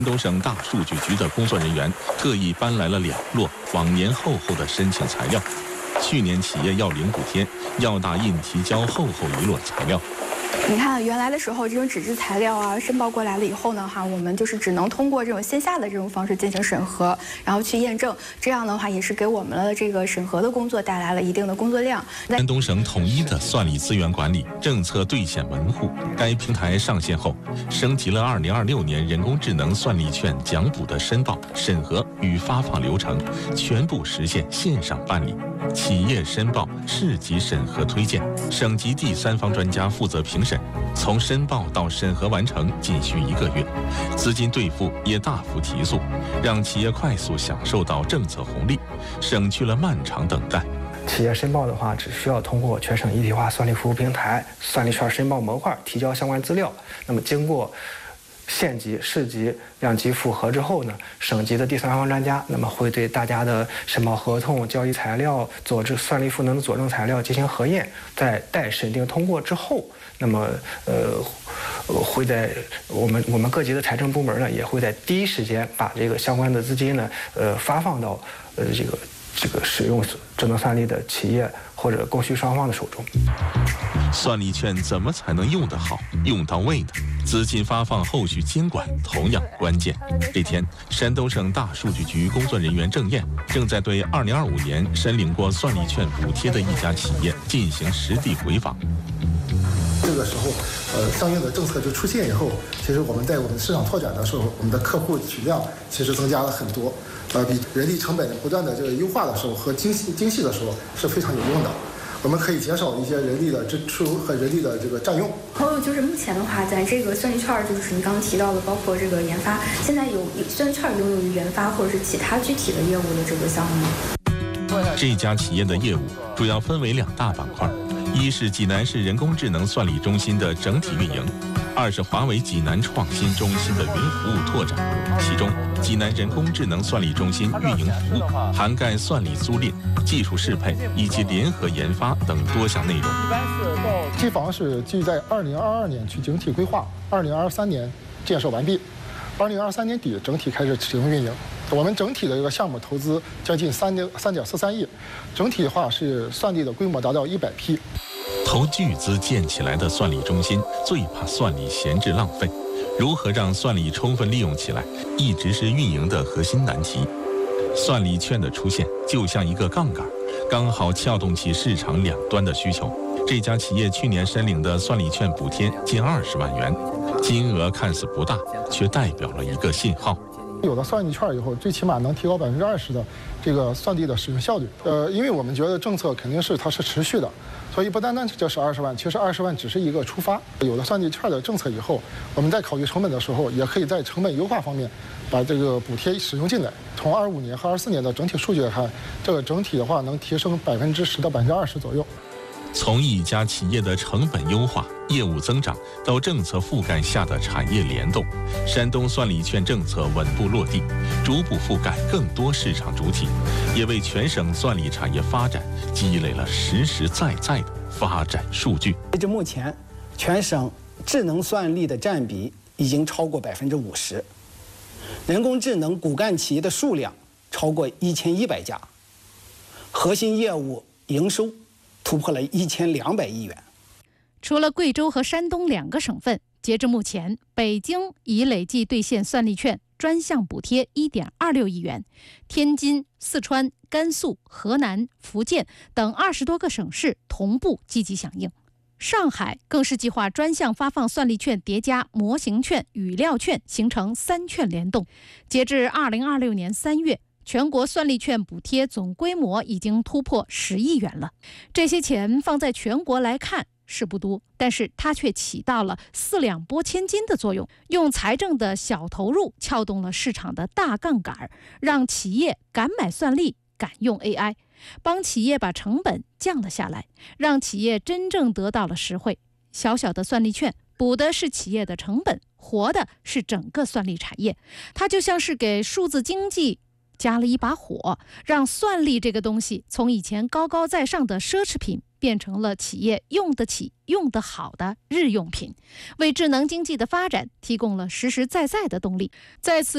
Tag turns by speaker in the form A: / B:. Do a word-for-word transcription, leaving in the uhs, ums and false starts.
A: 山东省大数据局的工作人员特意搬来了两摞往年厚厚的申请材料。去年企业要领补贴，要打印提交厚厚一摞材料。
B: 你看，原来的时候这种纸质材料啊申报过来了以后呢，哈，我们就是只能通过这种线下的这种方式进行审核，然后去验证。这样的话，也是给我们的这个审核的工作带来了一定的工作量。
A: 山东省统一的算力资源管理政策兑现门户，该平台上线后，升级了二零二六年人工智能算力券奖补的申报、审核与发放流程，全部实现线上办理。企业申报、市级审核推荐，省级第三方专家负责评审。从申报到审核完成仅需一个月，资金兑付也大幅提速，让企业快速享受到政策红利，省去了漫长等待。
C: 企业申报的话，只需要通过全省一体化算力服务平台算力券申报模块提交相关资料，那么经过县级、市级两级复核之后呢，省级的第三方专家那么会对大家的申报合同、交易材料、佐证算力赋能的佐证材料进行核验，在待审定通过之后，那么呃会在我们我们各级的财政部门呢，也会在第一时间把这个相关的资金呢呃发放到呃这个这个使用智能算力的企业或者供需双方的手中。
A: 算力券怎么才能用得好、用到位呢？资金发放后续监管同样关键。这天，山东省大数据局工作人员郑燕正在对二零二五年申领过算力券补贴的一家企业进行实地回访。
D: 这个时候，呃，相应的政策就出现以后，其实我们在我们市场拓展的时候，我们的客户取量其实增加了很多，呃，比人力成本不断的这个优化的时候和精细精细的时候是非常有用的。我们可以减少一些人力的支出和人力的这个占用。
B: 还有就是目前的话，咱这个算力券就是你刚刚提到的，包括这个研发，现在有算力券拥有于研发或者是其他具体的业务的这个项目。
A: 这家企业的业务主要分为两大板块，一是济南市人工智能算力中心的整体运营，二是华为济南创新中心的云服务拓展。其中，济南人工智能算力中心运营服务涵盖算力租赁、技术适配以及联合研发等多项内容。
E: 机房是计在二零二二年去整体规划，二零二三年建设完毕，二零二三年底整体开始启动运营。我们整体的这个项目投资将近三点三点四三亿，整体的话是算力的规模达到一百批。
A: 投巨资建起来的算力中心，最怕算力闲置浪费。如何让算力充分利用起来，一直是运营的核心难题。算力券的出现就像一个杠杆，刚好撬动起市场两端的需求。这家企业去年申领的算力券补贴近二十万元，金额看似不大，却代表了一个信号。
E: 有了算力券以后，最起码能提高百分之二十的这个算力的使用效率。呃，因为我们觉得政策肯定是它是持续的，所以不单单这是二十万，其实二十万只是一个出发。有了算力券的政策以后，我们在考虑成本的时候，也可以在成本优化方面把这个补贴使用进来。从二五年和二四年的整体数据来看，这个整体的话能提升百分之十到百分之二十左右。
A: 从一家企业的成本优化、业务增长到政策覆盖下的产业联动，山东算力券政策稳步落地，逐步覆盖更多市场主体，也为全省算力产业发展积累了实实在在的发展数据。
F: 截至目前，全省智能算力的占比已经超过百分之五十，人工智能骨干企业的数量超过一千一百家，核心业务营收突破了一千两百亿元。
G: 除了贵州和山东两个省份，截至目前，北京已累计兑现算力券专项补贴一点二六亿元，天津、四川、甘肃、河南、福建等二十多个省市同步积极响应。上海更是计划专项发放算力券叠加模型券、语料券，形成三券联动。截至二零二六年三月，全国算力券补贴总规模已经突破十亿元了。这些钱放在全国来看是不多，但是它却起到了四两拨千斤的作用，用财政的小投入撬动了市场的大杠杆，让企业敢买算力、敢用 A I， 帮企业把成本降了下来，让企业真正得到了实惠。小小的算力券补的是企业的成本，活的是整个算力产业。它就像是给数字经济加了一把火，让算力这个东西从以前高高在上的奢侈品变成了企业用得起、用得好的日用品，为智能经济的发展提供了实实在在的动力。在此